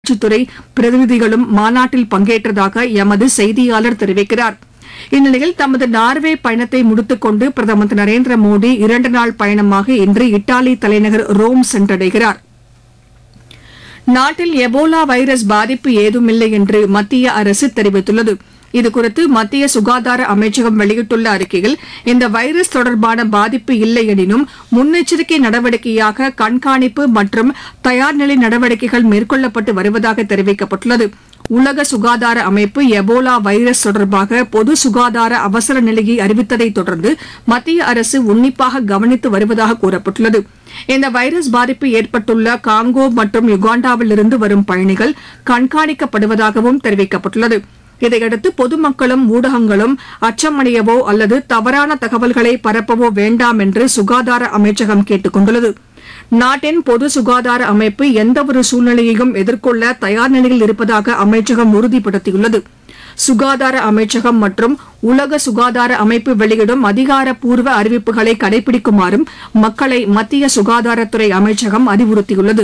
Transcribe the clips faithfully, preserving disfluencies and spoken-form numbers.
துறை பிரதிநிதிகளும் மாநாட்டில் பங்கேற்றதாக எமது செய்தியாளர் தெரிவிக்கிறார். இந்நிலையில் தமது நார்வே பயணத்தை முடித்துக் கொண்டு பிரதமர் திரு நரேந்திர மோடி இரண்டு நாள் பயணமாக இன்று இத்தாலி தலைநகர் ரோம் சென்றடைகிறார். நாட்டில் எபோலா வைரஸ் பாதிப்பு ஏதுமில்லை என்று மத்திய அரசு தெரிவித்துள்ளது. இதுகுறித்து மத்திய சுகாதார அமைச்சகம் வெளியிட்டுள்ள அறிக்கையில், இந்த வைரஸ் தொடர்பான பாதிப்பு இல்லை எனினும் முன்னெச்சரிக்கை நடவடிக்கையாக கண்காணிப்பு மற்றும் தயார்நிலை நடவடிக்கைகள் மேற்கொள்ளப்பட்டு வருவதாக தெரிவிக்கப்பட்டுள்ளது. உலக சுகாதார அமைப்பு எபோலா வைரஸ் தொடர்பாக பொது சுகாதார அவசர நிலையை அறிவித்ததைத் தொடர்ந்து மத்திய அரசு உன்னிப்பாக கவனித்து வருவதாக கூறப்பட்டுள்ளது. இந்த வைரஸ் பாதிப்பு ஏற்பட்டுள்ள காங்கோ மற்றும் யுகாண்டாவிலிருந்து வரும் பயணிகள் கண்காணிக்கப்படுவதாகவும் தெரிவிக்கப்பட்டுள்ளது. இதையடுத்து பொதுமக்களும் ஊடகங்களும் அச்சமடையவோ அல்லது தவறான தகவல்களை பரப்பவோ வேண்டாம் என்று சுகாதார அமைச்சகம் கேட்டுக் கொண்டுள்ளது. நாட்டின் பொது சுகாதார அமைப்பு எந்தவொரு சூழ்நிலையையும் எதிர்கொள்ள தயார் நிலையில் இருப்பதாக அமைச்சகம் உறுதிப்படுத்தியுள்ளது. சுகாதார அமைச்சகம் மற்றும் உலக சுகாதார அமைப்பு வெளியிடும் அதிகாரப்பூர்வ அறிவிப்புகளை கடைபிடிக்குமாறும் மக்களை மத்திய சுகாதாரத்துறை அமைச்சகம் அறிவுறுத்தியுள்ளது.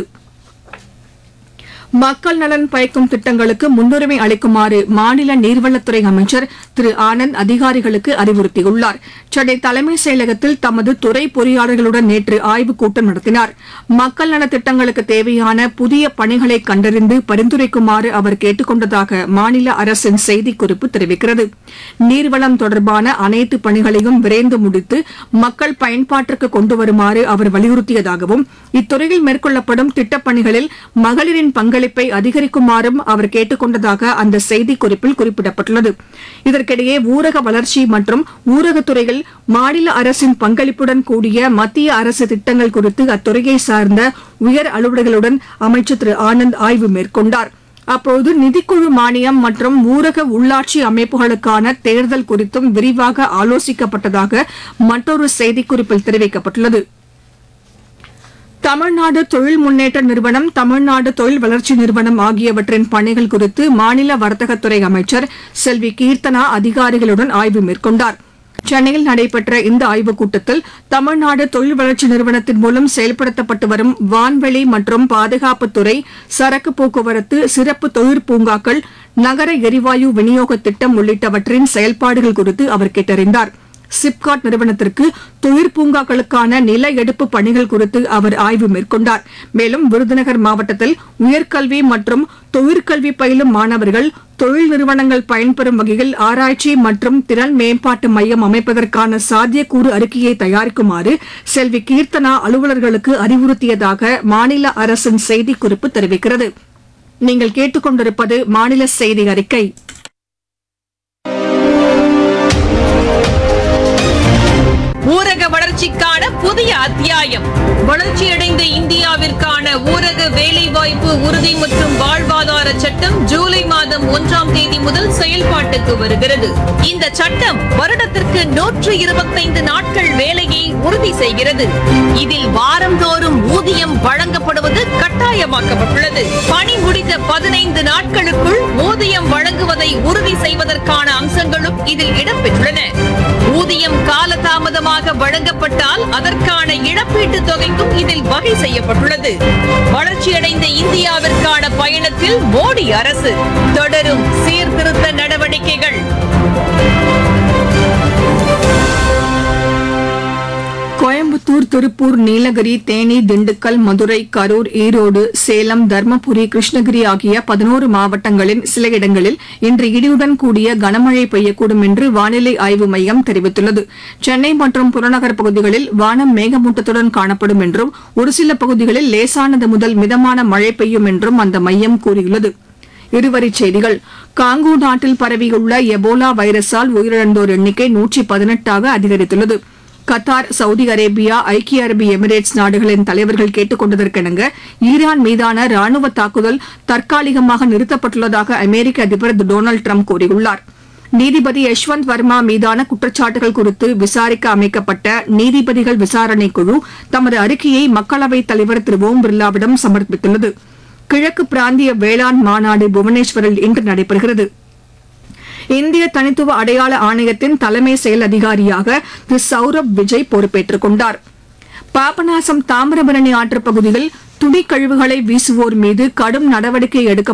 மக்கள் நலன் பயக்கும் திட்டங்களுக்கு முன்னுரிமை அளிக்குமாறு மாநில நீர்வளத்துறை அமைச்சர் திரு ஆனந்த் அதிகாரிகளுக்கு அறிவுறுத்தியுள்ளார். சென்னை தலைமைச் செயலகத்தில் தமது துறை பொறியாளர்களுடன் நேற்று ஆய்வுக் கூட்டம் நடத்தினார். மக்கள் நலத் திட்டங்களுக்கு தேவையான புதிய பணிகளை கண்டறிந்து பரிந்துரைக்குமாறு அவர் கேட்டுக் கொண்டதாக மாநில அரசின் செய்திக்குறிப்பு தெரிவிக்கிறது. நீர்வளம் தொடர்பான அனைத்து பணிகளையும் விரைந்து முடித்து மக்கள் பயன்பாட்டிற்கு கொண்டு வருமாறு அவர் வலியுறுத்தியதாகவும், இத்துறையில் மேற்கொள்ளப்படும் திட்டப்பணிகளில் மகளிரின் பங்களிப்பை அதிகரிக்குமாறும் அவர் கேட்டுக் கொண்டதாக அந்த செய்திக்குறிப்பில் குறிப்பிடப்பட்டுள்ளது. இதற்கிடையே ஊரக வளர்ச்சி மற்றும் ஊரகத்துறையில் மாநில அரசின் பங்களிப்புடன் கூடிய மத்திய அரசு திட்டங்கள் குறித்து அத்துறையை சார்ந்த உயர் அலுவலர்களுடன் அமைச்சர் திரு ஆனந்த் ஆய்வு மேற்கொண்டார். அப்போது நிதிக்குழு மானியம் மற்றும் ஊரக உள்ளாட்சி அமைப்புகளுக்கான தேர்தல் குறித்தும் விரிவாக ஆலோசிக்கப்பட்டதாக மற்றொரு செய்திக்குறிப்பில் தெரிவிக்கப்பட்டுள்ளது. தமிழ்நாடு தொழில் முன்னேற்ற நிறுவனம், தமிழ்நாடு தொழில் வளர்ச்சி நிறுவனம் ஆகியவற்றின் பணிகள் குறித்து மாநில வர்த்தகத்துறை அமைச்சர் செல்வி கீர்த்தனா அதிகாரிகளுடன் ஆய்வு மேற்கொண்டார். சென்னையில் நடைபெற்ற இந்த ஆய்வுக் கூட்டத்தில் தமிழ்நாடு தொழில் வளர்ச்சி நிறுவனத்தின் மூலம் செயல்படுத்தப்பட்டு வரும் வான்வெளி மற்றும் பாதுகாப்புத்துறை, சரக்கு போக்குவரத்து, சிறப்பு தொழிற்பூங்காக்கள், நகர எரிவாயு விநியோக திட்டம் உள்ளிட்டவற்றின் செயல்பாடுகள் குறித்து அவர் கேட்டறிந்தார். சிப்காட் நிறுவனத்திற்கு தொழிற்பூங்காக்களுக்கான நில எடுப்பு பணிகள் குறித்து அவர் ஆய்வு மேற்கொண்டார். மேலும் விருதுநகர் மாவட்டத்தில் உயர்கல்வி மற்றும் தொழிற்கல்வி பயிலும் மாணவர்கள் தொழில் நிறுவனங்கள் பயன்பெறும் வகையில் ஆராய்ச்சி மற்றும் திறன் மேம்பாட்டு மையம் அமைப்பதற்கான சாத்தியக்கூறு அறிக்கையை தயாரிக்குமாறு செல்வி கீர்த்தனா அலுவலர்களுக்கு அறிவுறுத்தியதாக மாநில அரசின் செய்திக்குறிப்பு தெரிவிக்கிறது. நீங்கள் கேட்டுக் கொண்டிருப்பது மாநில செய்தி அறிக்கை. ஊரக வளர்ச்சிக்கான புதிய அத்தியாயம். வளர்ச்சியடைந்த இந்தியாவிற்கான ஊரக வேலைவாய்ப்பு உறுதி மற்றும் வாழ்வாதார சட்டம் ஜூலை மாதம் ஒன்றாம் தேதி முதல் செயல்பாட்டுக்கு வருகிறது. இந்த சட்டம் வருடத்திற்கு நூற்று இருபத்தைந்து நாட்கள் வேலையை உறுதி செய்கிறது. இதில் வாரந்தோறும் ஊதியம் வழங்கப்படுவது கட்டாயமாக்கப்பட்டுள்ளது. பணி முடிந்த பதினைந்து நாட்களுக்குள் ஊதியம் வழங்குவதை உறுதி செய்வதற்கான அம்சங்களும் இதில் இடம்பெற்றுள்ளன. ஊதியம் காலதாமதமாக வழங்கப்பட்டால் அதற்கான இழப்பீட்டுத் தொகைக்கும் இதில் வகை செய்யப்பட்டுள்ளது. வளர்ச்சியடைந்த இந்தியாவிற்கான பயணத்தில் மோடி அரசு தொடரும் சீர்திருத்த நடவடிக்கைகள். கோயம்புத்தூர், திருப்பூர், நீலகிரி, தேனி, திண்டுக்கல், மதுரை, கரூர், ஈரோடு, சேலம், தர்மபுரி, கிருஷ்ணகிரி ஆகிய பதினோரு மாவட்டங்களின் சில இடங்களில் இன்று இடியுடன் கூடிய கனமழை பெய்யக்கூடும் என்று வானிலை ஆய்வு மையம் தெரிவித்துள்ளது. சென்னை மற்றும் புறநகர் பகுதிகளில் வானம் மேகமூட்டத்துடன் காணப்படும் என்றும் ஒரு சில பகுதிகளில் லேசானது முதல் மிதமான மழை பெய்யும் என்றும் அந்த மையம் கூறியுள்ளது. இருவரிச் செய்திகள். காங்கோ நாட்டில் பரவியுள்ள எபோலா வைரஸால் உயிரிழந்தோர் எண்ணிக்கை நூற்றி பதினெட்டாக அதிகரித்துள்ளது. கத்தார், சவுதி அரேபியா, ஐக்கிய அரபு எமிரேட்ஸ் நாடுகளின் தலைவர்கள் கேட்டுக் கொண்டதற்கிணங்க ஈரான் மீதான ராணுவ தாக்குதல் தற்காலிகமாக நிறுத்தப்பட்டுள்ளதாக அமெரிக்க அதிபர் திரு டொனால்டு டிரம்ப் கூறியுள்ளார். நீதிபதி யஷ்வந்த் வர்மா மீதான குற்றச்சாட்டுகள் குறித்து விசாரிக்க அமைக்கப்பட்ட நீதிபதிகள் விசாரணை குழு தமது அறிக்கையை மக்களவைத் தலைவர் திரு ஓம் பிர்லாவிடம் சமர்ப்பித்துள்ளது. கிழக்கு பிராந்திய வேளாண் மாநாடு புவனேஸ்வரில் இன்று நடைபெறுகிறது. இந்திய தனித்துவ அடையாள ஆணையத்தின் தலைமை செயல் அதிகாரியாக திரு சௌரப் விஜய் பொறுப்பேற்றுக் கொண்டார். பாபநாசம் தாமிரபரணி ஆற்றுப் பகுதியில் துணிக்கழிவுகளை வீசுவோர் மீது கடும் நடவடிக்கை எடுக்கப்படும்